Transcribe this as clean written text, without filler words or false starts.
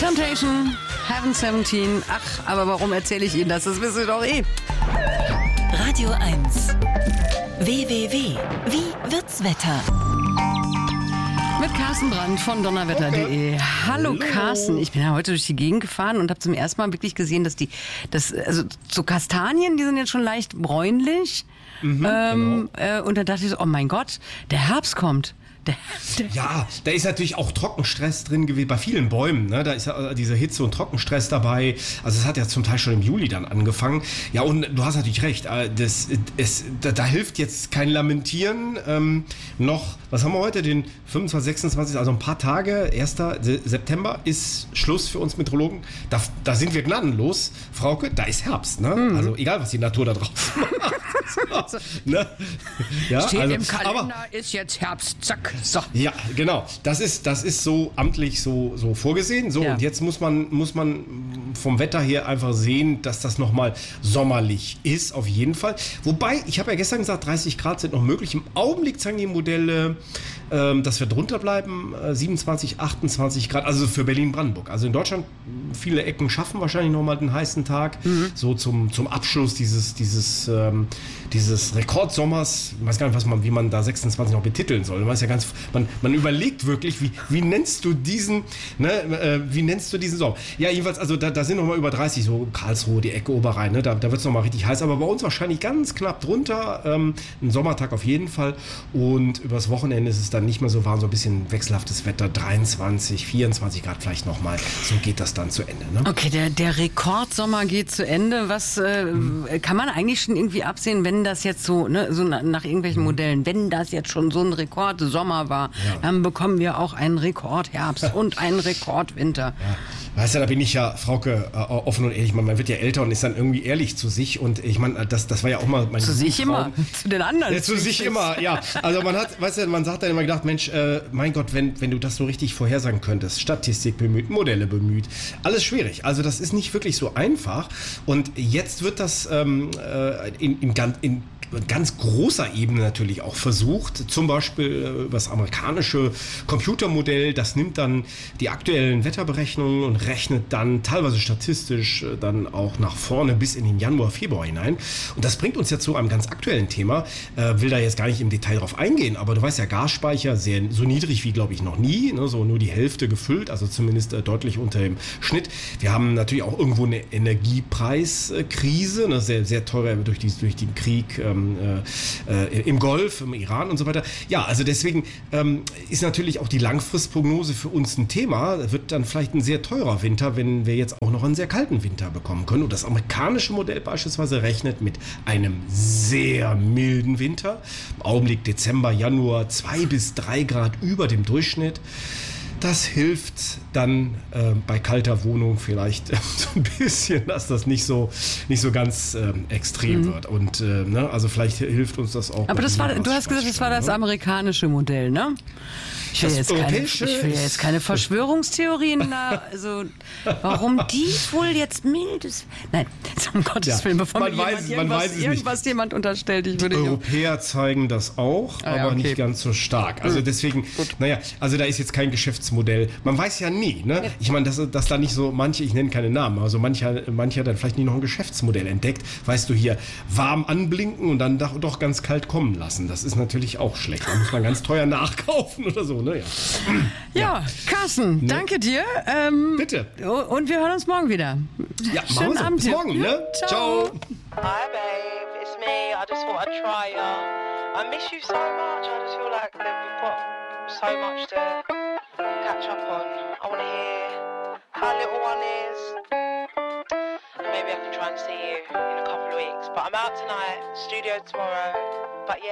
Temptation, Heaven 17. Ach, aber warum erzähle ich Ihnen das? Das wissen Sie doch eh. Radio 1. www. Wie wird's Wetter? Mit Carsten Brandt von donnerwetter.de. Hallo Carsten, ich bin ja heute durch die Gegend gefahren und habe zum ersten Mal wirklich gesehen, dass also so Kastanien, die sind jetzt schon leicht bräunlich. Genau. Und da dachte ich so, oh mein Gott, der Herbst kommt. Ja, da ist natürlich auch Trockenstress drin gewesen, bei vielen Bäumen, ne? Da ist ja dieser Hitze- und Trockenstress dabei. Also es hat ja zum Teil schon im Juli dann angefangen. Ja, und du hast natürlich recht, da hilft jetzt kein Lamentieren. Noch, was haben wir heute, den 25, 26, also ein paar Tage, 1. September ist Schluss für uns Meteorologen. Da sind wir gnadenlos. Frauke, da ist Herbst, ne? Also egal, was die Natur da draußen macht. So, ne? Ja, steht also, im Kalender, ist jetzt Herbst, zack. So. Ja, genau. Das ist so amtlich so vorgesehen. So, ja. Und jetzt muss man vom Wetter her einfach sehen, dass das nochmal sommerlich ist, auf jeden Fall. Wobei, ich habe ja gestern gesagt, 30 Grad sind noch möglich. Im Augenblick zeigen die Modelle, dass wir drunter bleiben, 27, 28 Grad, also für Berlin-Brandenburg. Also in Deutschland, viele Ecken schaffen wahrscheinlich nochmal den heißen Tag. So zum Abschluss dieses Rekordsommers. Ich weiß gar nicht, wie man da 26 noch betiteln soll. Man weiß ja man überlegt wirklich, wie nennst du diesen, wie nennst du diesen Sommer? Ja, jedenfalls, also da sind noch mal über 30, so Karlsruhe, die Ecke Oberrhein, ne? Da wird es noch mal richtig heiß, aber bei uns wahrscheinlich ganz knapp drunter, ein Sommertag auf jeden Fall, und übers Wochenende ist es dann nicht mehr so warm, so ein bisschen wechselhaftes Wetter, 23, 24 Grad vielleicht noch mal, so geht das dann zu Ende. Ne? Okay, der Rekordsommer geht zu Ende. Was kann man eigentlich schon irgendwie absehen, wenn das jetzt so, so nach irgendwelchen Modellen, wenn das jetzt schon so ein Rekordsommer war, dann bekommen wir auch einen Rekordherbst und einen Rekordwinter. Ja. Weißt du, da bin ich ja, Frauke, offen und ehrlich. Man wird ja älter und ist dann irgendwie ehrlich zu sich. Und ich meine, das war ja auch mal mein zu sich immer, zu den anderen. Ja, zu sich immer, ja. Also man sagt dann immer gedacht, Mensch, mein Gott, wenn du das so richtig vorhersagen könntest, Statistik bemüht, Modelle bemüht, alles schwierig. Also das ist nicht wirklich so einfach. Und jetzt wird das in ganz großer Ebene natürlich auch versucht, zum Beispiel das amerikanische Computermodell, das nimmt dann die aktuellen Wetterberechnungen und rechnet dann teilweise statistisch dann auch nach vorne bis in den Januar, Februar hinein. Und das bringt uns ja zu einem ganz aktuellen Thema, will da jetzt gar nicht im Detail drauf eingehen, aber du weißt ja, Gasspeicher so niedrig wie, glaube ich, noch nie, ne? So nur die Hälfte gefüllt, also zumindest deutlich unter dem Schnitt. Wir haben natürlich auch irgendwo eine Energiepreiskrise, ne? Sehr, sehr teurer durch den Krieg im Golf, im Iran und so weiter. Ja, also deswegen ist natürlich auch die Langfristprognose für uns ein Thema. Wird dann vielleicht ein sehr teurer Winter, wenn wir jetzt auch noch einen sehr kalten Winter bekommen können. Und das amerikanische Modell beispielsweise rechnet mit einem sehr milden Winter. Im Augenblick Dezember, Januar 2 bis 3 Grad über dem Durchschnitt. Das hilft dann bei kalter Wohnung vielleicht so ein bisschen, dass das nicht so ganz extrem wird. Und also vielleicht hilft uns das auch. Aber du hast gesagt, das war das amerikanische Modell, ne? Ich will jetzt keine Verschwörungstheorien da, also warum die wohl jetzt mildes... Nein, um Gottes Willen, bevor jemand unterstellt. Die Europäer zeigen das auch, aber nicht ganz so stark. Also deswegen, also da ist jetzt kein Geschäftsmodell. Man weiß ja nie, ne? Ich meine, dass da nicht so manche, ich nenne keine Namen, also mancher hat dann vielleicht nicht noch ein Geschäftsmodell entdeckt. Weißt du, hier warm anblinken und dann doch ganz kalt kommen lassen. Das ist natürlich auch schlecht. Da muss man ganz teuer nachkaufen oder so. Ja, Carsten, danke dir. Bitte. Und wir hören uns morgen wieder. Ja, schönen Abend. Bis morgen, ne? Ciao. Hi, babe. It's me. I just thought I'd try ya. I miss you so much. I just feel like that we've got so much to catch up on. I want to hear how little one is. And maybe I can try and see you in a couple of weeks. But I'm out tonight, studio tomorrow. But yeah.